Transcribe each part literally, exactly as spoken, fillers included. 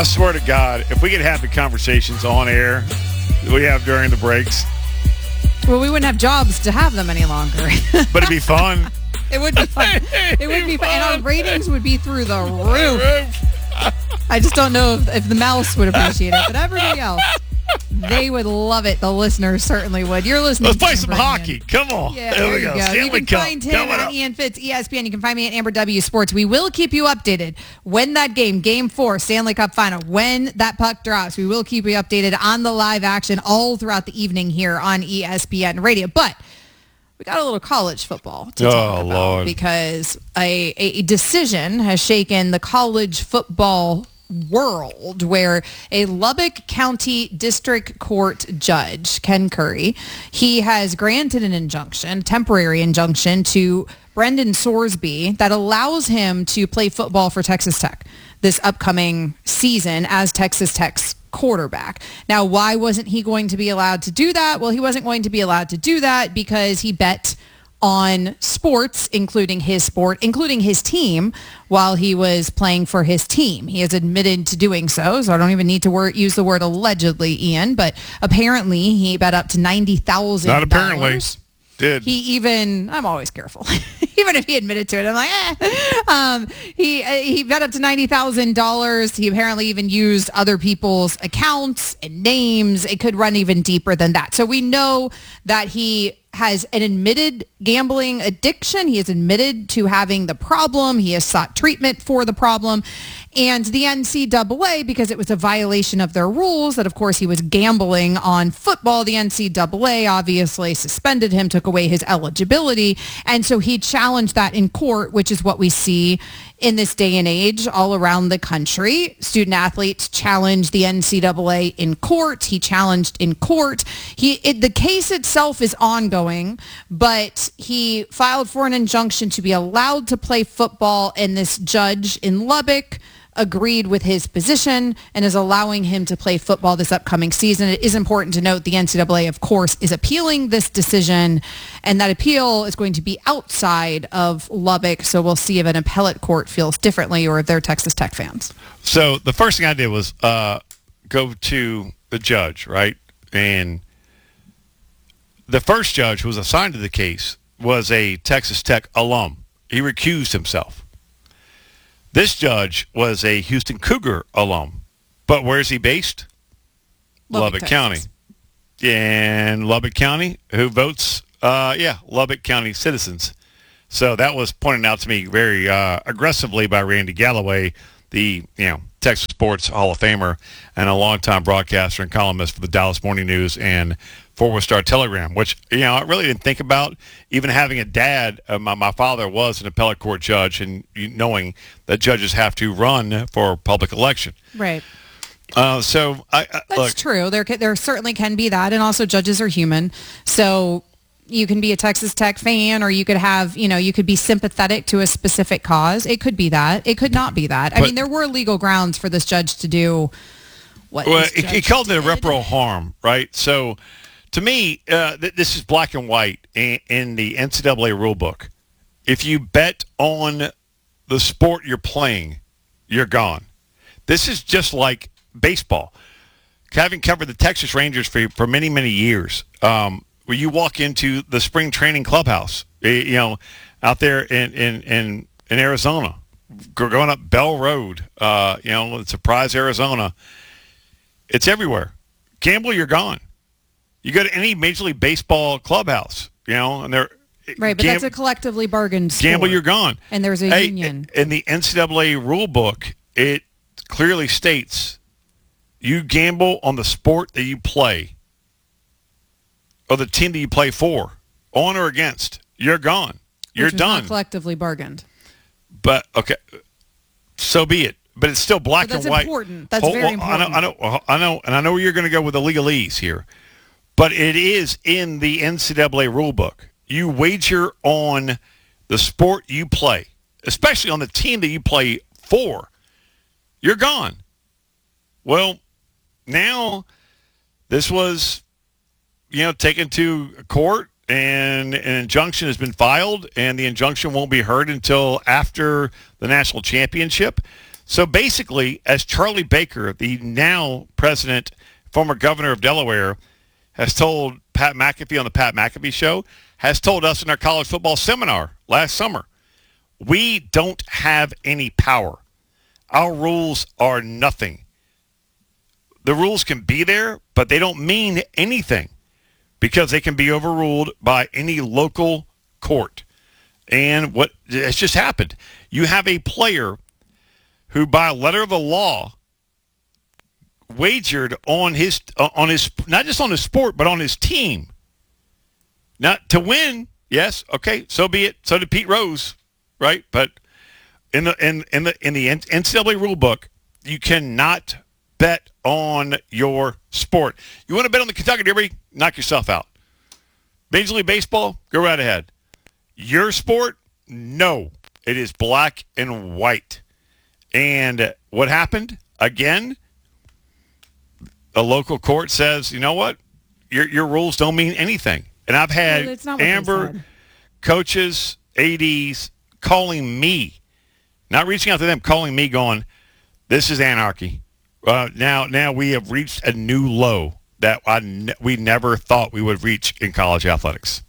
I swear to God, if we could have the conversations on air that we have during the breaks. Well, we wouldn't have jobs to have them any longer. But it'd be fun. It would be fun. It would be fun. And our ratings would be through the roof. I just don't know if, if the mouse would appreciate it, but everybody else, they would love it. The listeners certainly would. You're listening Let's to play some Brendan. hockey. Come on. Yeah, there, there we you go. go. Stanley You can Cup. find him Coming at up. Ian Fitz, E S P N. You can find me at Amber W Sports. We will keep you updated when that game, Game four, Stanley Cup Final, when that puck drops. We will keep you updated on the live action all throughout the evening here on E S P N Radio. But we got a little college football to Oh, talk about Lord. because a, a decision has shaken the college football world where a Lubbock County District Court judge, Ken Curry, he has granted an injunction, temporary injunction to Brendan Sorsby that allows him to play football for Texas Tech this upcoming season as Texas Tech's quarterback. Now, why wasn't he going to be allowed to do that? Well, he wasn't going to be allowed to do that because he bet on sports, including his sport, including his team, while he was playing for his team. He has admitted to doing so, so I don't even need to word, use the word allegedly, Ian, but apparently he bet up to ninety thousand dollars. Not apparently. Did. He even, I'm always careful. Even if he admitted to it, I'm like, eh. Um, he, uh, he bet up to ninety thousand dollars. He apparently even used other people's accounts and names. It could run even deeper than that. So we know that he has an admitted gambling addiction. He has admitted to having the problem. He has sought treatment for the problem. And the N C double A, because it was a violation of their rules, that of course he was gambling on football, the N C double A obviously suspended him, took away his eligibility. And so he challenged that in court, which is what we see in this day and age all around the country. Student athletes challenge the N C double A in court. He challenged in court. He it, the case itself is ongoing, but he filed for an injunction to be allowed to play football, and this judge in Lubbock agreed with his position and is allowing him to play football this upcoming season. It is important to note the N C double A, of course, is appealing this decision, and that appeal is going to be outside of Lubbock, so we'll see if an appellate court feels differently or if they're Texas Tech fans. So the first thing I did was uh, go to the judge, right? And the first judge who was assigned to the case was a Texas Tech alum. He recused himself. This judge was a Houston Cougar alum. But where's he based? Lubbock, Lubbock County. And Lubbock County, who votes? Uh, yeah, Lubbock County citizens. So that was pointed out to me very uh, aggressively by Randy Galloway, the you know Texas Sports Hall of Famer and a longtime broadcaster and columnist for the Dallas Morning News and Fort Worth Star Telegram, which, you know, I really didn't think about. Even having a dad, uh, my, my father was an appellate court judge, and you, knowing that judges have to run for public election. Right. Uh, so, I, I That's look, true. There, ca- there certainly can be that, and also judges are human. So you can be a Texas Tech fan, or you could have, you know, you could be sympathetic to a specific cause. It could be that. It could not be that. I But- mean, there were legal grounds for this judge to do what well, this he, judge he called it did. irreparable harm, right? So, to me, uh, th- this is black and white in, in the N C double A rule book. If you bet on the sport you're playing, you're gone. This is just like baseball. Having covered the Texas Rangers for for many, many years, um, where you walk into the spring training clubhouse, eh, you know, out there in, in, in, in Arizona, go- going up Bell Road, uh, you know, in Surprise, Arizona, it's everywhere. Gamble, you're gone. You go to any Major League Baseball clubhouse, you know, and they're Right, but gam- that's a collectively bargained sport. gamble, you're gone. And there's a Hey, union. In the N C double A rule book, it clearly states you gamble on the sport that you play or the team that you play for, on or against. You're gone. You're which was not done. collectively bargained. But, okay, so be it. But it's still black But that's and white. important. That's Hold- very well, I know, important. I know, I know, and I know where you're going to go with the legalese here. But it is in the N C double A rule book. You wager on the sport you play, especially on the team that you play for. You're gone. Well, now this was, you know, taken to court, and an injunction has been filed, and the injunction won't be heard until after the national championship. So basically, as Charlie Baker, the now president, former governor of Delaware, has told Pat McAfee on the Pat McAfee show, has told us in our college football seminar last summer, we don't have any power. Our rules are nothing. The rules can be there, but they don't mean anything because they can be overruled by any local court. And what has just happened, you have a player who, by a letter of the law, wagered on his uh, on his not just on his sport but on his team. Not to win, yes, okay, so be it. So did Pete Rose, right? But in the in in the in the N C double A rule book, you cannot bet on your sport. You want to bet on the Kentucky Derby? Knock yourself out. Major League Baseball? Go right ahead. Your sport? No. It is black and white. And what happened? Again, a local court says, you know what? Your your rules don't mean anything. And I've had well, Amber, coaches, A Ds calling me, not reaching out to them, calling me going, this is anarchy. Uh, now, now we have reached a new low that I ne- we never thought we would reach in college athletics.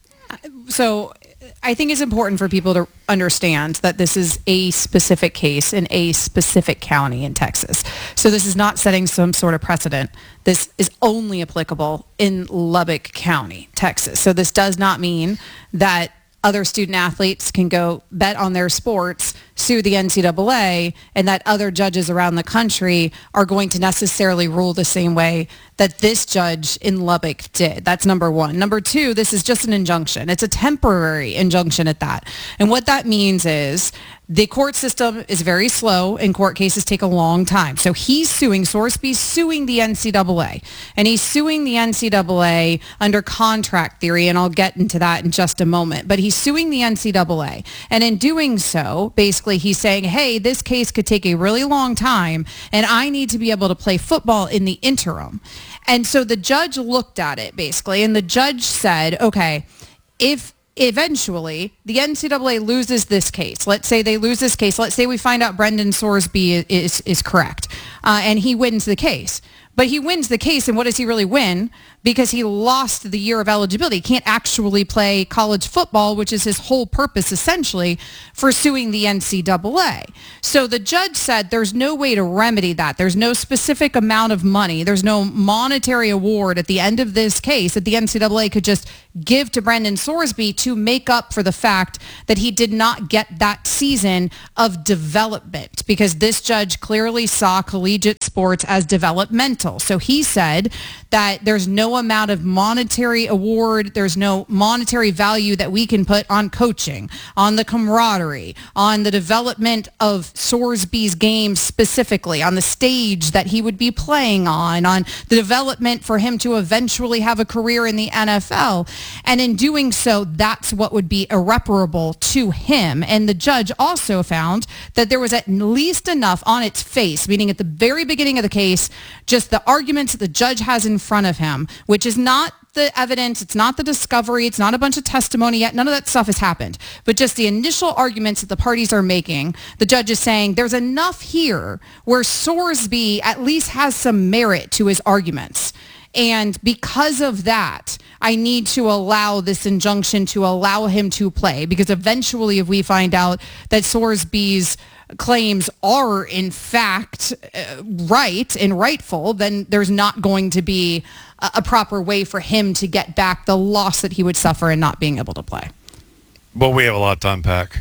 So I think it's important for people to understand that this is a specific case in a specific county in Texas. So this is not setting some sort of precedent. This is only applicable in Lubbock County, Texas. So this does not mean that other student athletes can go bet on their sports, sue the N C double A, and that other judges around the country are going to necessarily rule the same way that this judge in Lubbock did. That's number one. Number two, this is just an injunction. It's a temporary injunction at that. And what that means is the court system is very slow and court cases take a long time. So he's suing, Sorsby's suing the N C double A. And he's suing the N C double A under contract theory, and I'll get into that in just a moment. But he's suing the N C double A. And in doing so, basically he's saying, hey, this case could take a really long time, and I need to be able to play football in the interim. And so the judge looked at it, basically, and the judge said, okay, if eventually the N C double A loses this case, let's say they lose this case, let's say we find out Brendan Sorsby is, is correct, uh, and he wins the case. But he wins the case, and what does he really win? Because he lost the year of eligibility. He can't actually play college football, which is his whole purpose, essentially, for suing the N C double A. So the judge said there's no way to remedy that. There's no specific amount of money. There's no monetary award at the end of this case that the N C double A could just give to Brendan Sorsby to make up for the fact that he did not get that season of development, because this judge clearly saw collegiate sports as developmental. So he said that there's no amount of monetary award, there's no monetary value that we can put on coaching, on the camaraderie, on the development of Sorsby's game specifically, on the stage that he would be playing on, on the development for him to eventually have a career in the N F L. And in doing so, that's what would be irreparable to him. And the judge also found that there was at least enough on its face, meaning at the very beginning of the case, just the arguments that the judge has in front of him, which is not the evidence, it's not the discovery, it's not a bunch of testimony yet, none of that stuff has happened, but just the initial arguments that the parties are making. The judge is saying there's enough here where Sorsby at least has some merit to his arguments. And because of that, I need to allow this injunction to allow him to play, because eventually if we find out that Sorsby's claims are in fact uh, right and rightful, then there's not going to be a, a proper way for him to get back the loss that he would suffer in not being able to play. Well, we have a lot to unpack.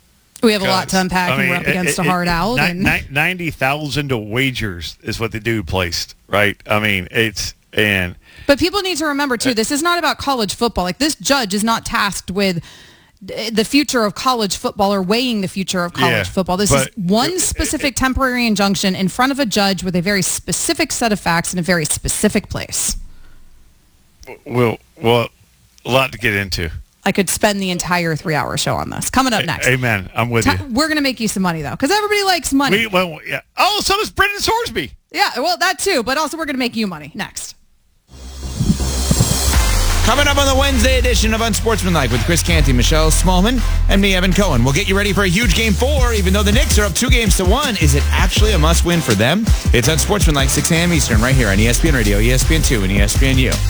We have a lot to unpack, I mean, and we're up against it, a hard it, out. Ni- and ni- ninety thousand wagers is what the dude placed, right? I mean, it's, and... But people need to remember, too, this is not about college football. Like, this judge is not tasked with the future of college football or weighing the future of college yeah, football. This is one specific temporary injunction in front of a judge with a very specific set of facts in a very specific place. Well, well, a lot to get into. I could spend the entire three-hour show on this. Coming up next. Amen. I'm with Ta- you. We're going to make you some money, though, because everybody likes money. We, well, yeah. Oh, so does Brendan Sorsby. Yeah, well, that too, but also we're going to make you money next. Coming up on the Wednesday edition of Unsportsmanlike with Chris Canty, Michelle Smallman, and me, Evan Cohen. We'll get you ready for a huge game four. Even though the Knicks are up two games to one, is it actually a must-win for them? It's Unsportsmanlike, six a.m. Eastern, right here on E S P N Radio, E S P N two, and E S P N U.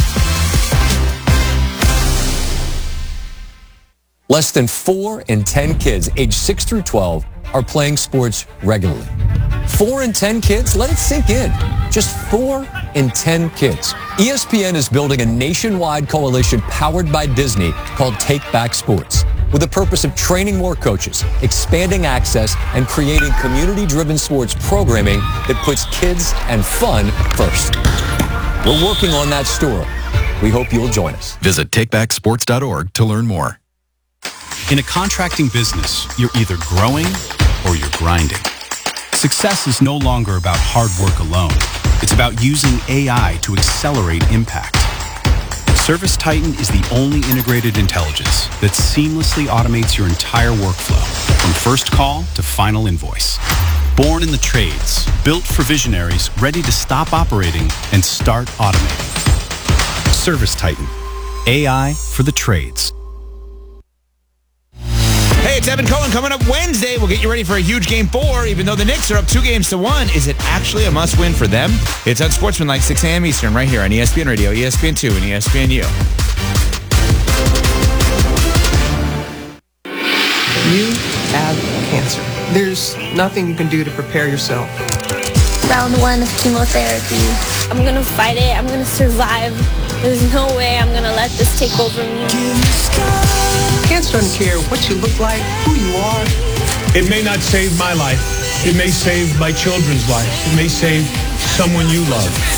Less than four in ten kids aged six through twelve are playing sports regularly. Four in ten kids? Let it sink in. Just four in ten kids. E S P N is building a nationwide coalition powered by Disney called Take Back Sports, with the purpose of training more coaches, expanding access, and creating community-driven sports programming that puts kids and fun first. We're working on that story. We hope you'll join us. Visit take back sports dot org to learn more. In a contracting business, you're either growing or you're grinding. Success is no longer about hard work alone. It's about using A I to accelerate impact. ServiceTitan is the only integrated intelligence that seamlessly automates your entire workflow, from first call to final invoice. Born in the trades, built for visionaries ready to stop operating and start automating. ServiceTitan, A I for the trades. Hey, it's Evan Cohen. Coming up Wednesday, we'll get you ready for a huge game four. Even though the Knicks are up two games to one, is it actually a must-win for them? It's Unsportsmanlike, six a.m. Eastern, right here on E S P N Radio, E S P N two, and E S P N U. You have cancer. There's nothing you can do to prepare yourself. Round one of chemotherapy. I'm gonna fight it. I'm gonna survive. There's no way I'm gonna let this take over me. Cancer doesn't care what you look like, who you are. It may not save my life. It may save my children's life. It may save someone you love.